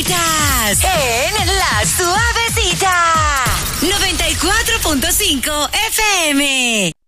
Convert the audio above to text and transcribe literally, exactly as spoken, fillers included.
Suavecitas en La Suavecita noventa y cuatro punto cinco F M.